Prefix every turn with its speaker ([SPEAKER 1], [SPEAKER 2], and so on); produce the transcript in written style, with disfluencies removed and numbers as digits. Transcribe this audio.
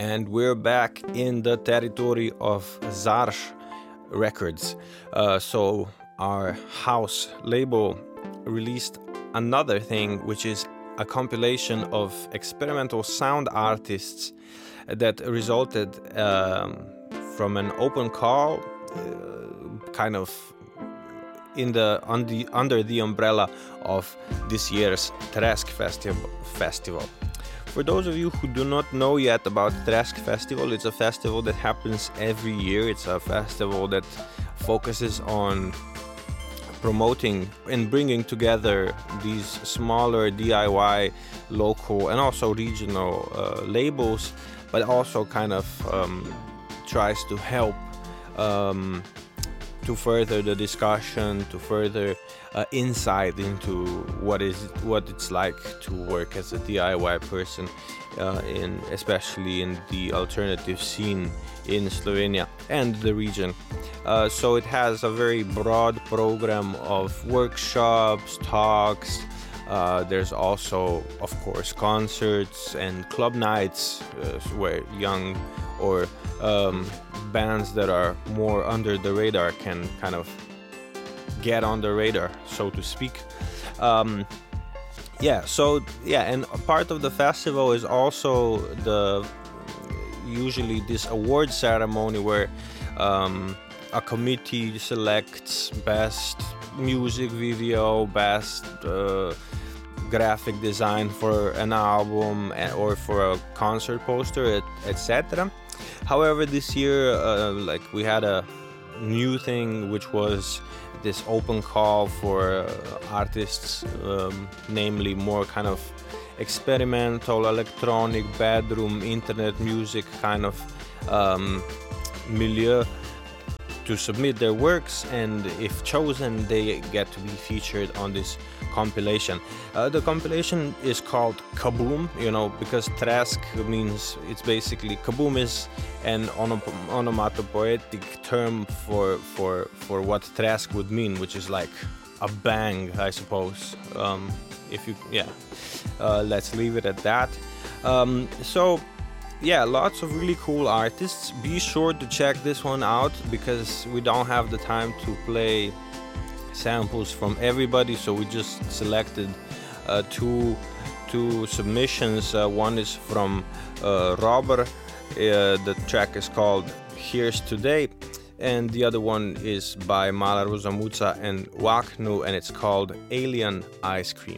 [SPEAKER 1] and we're back in the territory of Zarsh Records. So our house label released another thing, which is a compilation of experimental sound artists that resulted from an open call, kind of under the umbrella of this year's Tresk Festival. For those of you who do not know yet about Tresk Festival, it's a festival that happens every year. It's a festival that focuses on promoting and bringing together these smaller DIY, local and also regional labels, but also kind of tries to help to further the discussion, to further insight into what it's like to work as a DIY person, especially in the alternative scene in Slovenia and the region. So it has a very broad program of workshops, talks. There's also, of course, concerts and club nights where young or bands that are more under the radar can kind of get on the radar, so to speak. And a part of the festival is also usually this award ceremony where a committee selects best music video, best graphic design for an album or for a concert poster, etc. However, this year, we had a new thing, which was this open call for artists, namely more kind of experimental, electronic, bedroom, internet music kind of milieu, to submit their works, and if chosen, they get to be featured on this compilation. The compilation is called Kaboom, because Tresk means, it's basically, Kaboom is an onomatopoetic term for what Tresk would mean, which is like a bang, I suppose. Let's leave it at that. Lots of really cool artists. Be sure to check this one out, because we don't have the time to play samples from everybody, so we just selected two submissions. One is from Robert. The track is called Here's Today, and the other one is by Mala Rosamuca and Waknu, and it's called Alien Ice Cream.